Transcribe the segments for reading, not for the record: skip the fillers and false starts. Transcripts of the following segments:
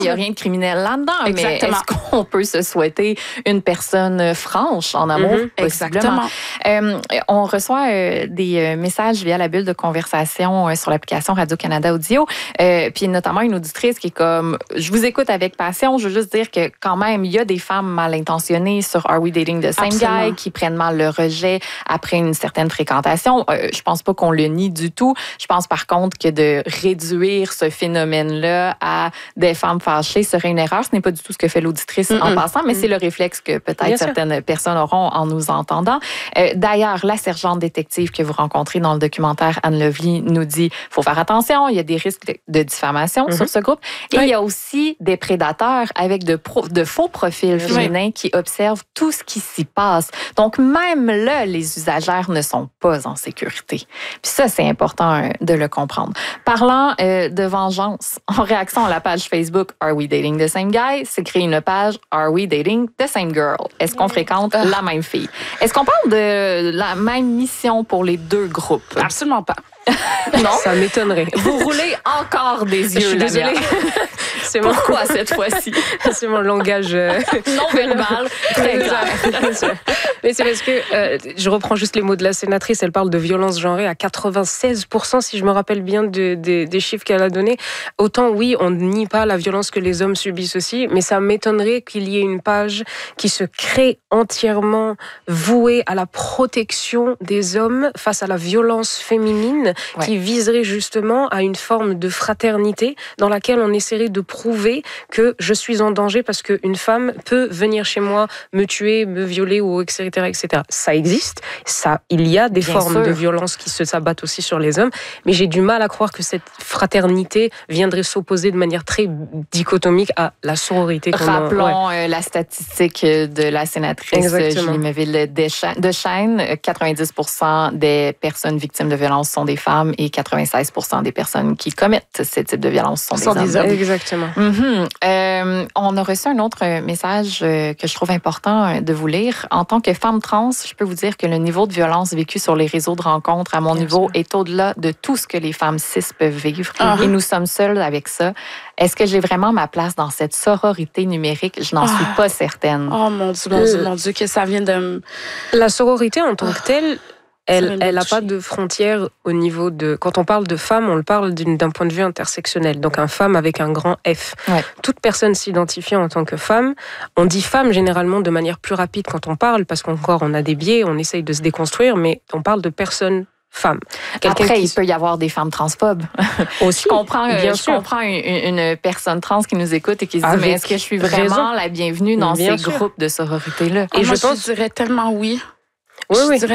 Il n'y a rien de criminel là-dedans, Exactement. mais est-ce qu'on peut se souhaiter une personne franche en amour? Exactement. On reçoit des messages via la bulle de conversation sur l'application Radio-Canada Audio, puis notamment une auditrice qui est comme « Je vous écoute avec passion, je veux juste dire que quand même, il y a des femmes mal intentionnées sur Are We Dating the Same Guy qui prennent mal le rejet après une certaine fréquentation. Je pense pas qu'on le nie du tout. Je pense par contre que de réduire ce phénomène-là à des femmes fâchées serait une erreur. Ce n'est pas du tout ce que fait l'auditrice en passant, mais c'est le réflexe que peut-être certaines personnes auront en nous entendant. D'ailleurs, la sergente détective que vous rencontrez dans le documentaire Anne Lovely nous dit faut faire attention, il y a des risques de diffamation sur ce groupe. Et il y a aussi des prédateurs avec de faux profils féminins qui observent tout ce qui s'y passe. Donc, même là, les usagères ne sont pas en sécurité. Puis ça, c'est important de le comprendre. Parlant de vengeance, en réaction à la page Facebook Are We Dating the Same Guy, c'est créé une page Are We Dating the Same Girl? Est-ce qu'on fréquente la même fille? Est-ce qu'on parle de la même mission pour les deux groupes? Absolument pas. Non? Ça m'étonnerait. Vous roulez encore des yeux, je suis désolée. Pourquoi cette fois-ci? C'est mon langage non-verbal. Très clair. Mais c'est parce que, je reprends juste les mots de la sénatrice, elle parle de violence genrée à 96%, si je me rappelle bien des chiffres qu'elle a donnés. Autant, oui, on ne nie pas la violence que les hommes subissent aussi, mais ça m'étonnerait qu'il y ait une page qui se crée entièrement vouée à la protection des hommes face à la violence féminine, qui viserait justement à une forme de fraternité dans laquelle on essaierait de prouver que je suis en danger parce qu'une femme peut venir chez moi, me tuer, me violer, ou etc., etc. Ça existe. Il y a des formes de violence qui se s'abattent aussi sur les hommes, mais j'ai du mal à croire que cette fraternité viendrait s'opposer de manière très dichotomique à la sororité. Rappelons la statistique de la sénatrice Julie Méville-Deschênes. 90% des personnes victimes de violences sont des femmes et 96% des personnes qui commettent ce type de violence sont des hommes. Exactement. On a reçu un autre message que je trouve important de vous lire. En tant que femme trans, je peux vous dire que le niveau de violence vécu sur les réseaux de rencontres à mon niveau est au-delà de tout ce que les femmes cis peuvent vivre. Et nous sommes seules avec ça. Est-ce que j'ai vraiment ma place dans cette sororité numérique? Je n'en suis pas certaine. Oh mon Dieu, mon Dieu, que ça vient de... La sororité en tant que telle, elle n'a pas de frontières au niveau de... Quand on parle de femme, on le parle d'un point de vue intersectionnel. Donc, un femme avec un grand F. Toute personne s'identifiant en tant que femme, on dit femme généralement de manière plus rapide quand on parle, parce qu'encore, on a des biais, on essaye de se déconstruire, mais on parle de personne femme. Après, il peut y avoir des femmes transphobes. Aussi, je comprends une personne trans qui nous écoute et qui se dit, mais est-ce que je suis vraiment la bienvenue dans ces groupes de sororité-là? Et je dirais tellement oui. Je dirais,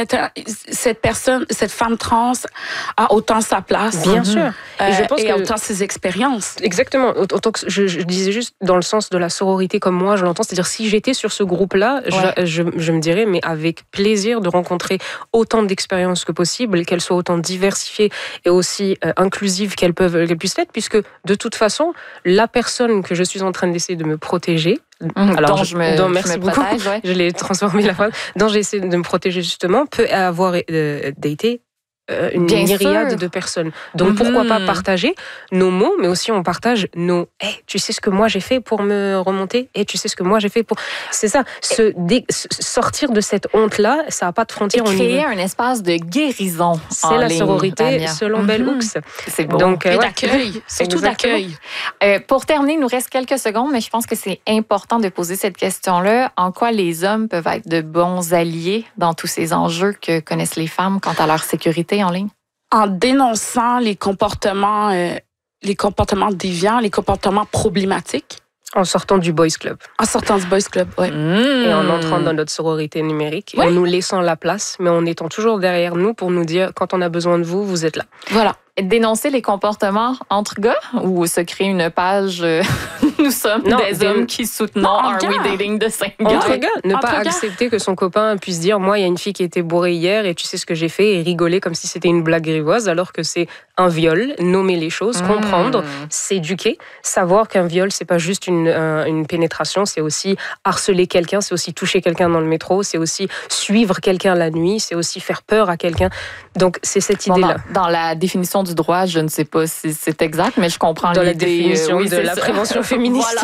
cette femme trans a autant sa place. Bien sûr. Et je pense autant ses expériences. Exactement. Autant que je disais juste dans le sens de la sororité comme moi, je l'entends. C'est-à-dire, si j'étais sur ce groupe-là, je me dirais, mais avec plaisir de rencontrer autant d'expériences que possible, qu'elles soient autant diversifiées et aussi inclusives qu'elles puissent l'être, puisque de toute façon, la personne que je suis en train d'essayer de me protéger, merci beaucoup. Je l'ai transformé la phrase. Dont j'essaie de me protéger justement, peut avoir daté une myriade de personnes. Donc pourquoi pas partager nos mots, mais aussi on partage nos tu sais ce que moi j'ai fait pour me remonter, tu sais ce que moi j'ai fait pour... C'est ça, sortir de cette honte-là, ça n'a pas de frontières. Créer un espace de guérison. C'est la sororité selon Bell Hooks. C'est beau. Donc, d'accueil, surtout d'accueil. Pour terminer, il nous reste quelques secondes, mais je pense que c'est important de poser cette question-là. En quoi les hommes peuvent être de bons alliés dans tous ces enjeux que connaissent les femmes quant à leur sécurité en ligne? En dénonçant les comportements déviants, les comportements problématiques. En sortant du Boys Club. En sortant du Boys Club, oui. Et en entrant dans notre sororité numérique, en nous laissant la place, mais en étant toujours derrière nous pour nous dire, quand on a besoin de vous, vous êtes là. Voilà. Dénoncer les comportements entre gars ou se créer une page nous sommes des hommes qui soutenons Are We Dating the Same Guy? Entre gars, ne pas accepter que son copain puisse dire moi il y a une fille qui était bourrée hier et tu sais ce que j'ai fait, et rigoler comme si c'était une blague grivoise alors que c'est un viol. Nommer les choses, comprendre, s'éduquer, savoir qu'un viol c'est pas juste une pénétration, c'est aussi harceler quelqu'un, c'est aussi toucher quelqu'un dans le métro, c'est aussi suivre quelqu'un la nuit, c'est aussi faire peur à quelqu'un. Donc c'est cette idée-là. Dans la définition du droit, je ne sais pas si c'est exact, mais je comprends dans l'idée. La définition de la prévention féministe. Voilà.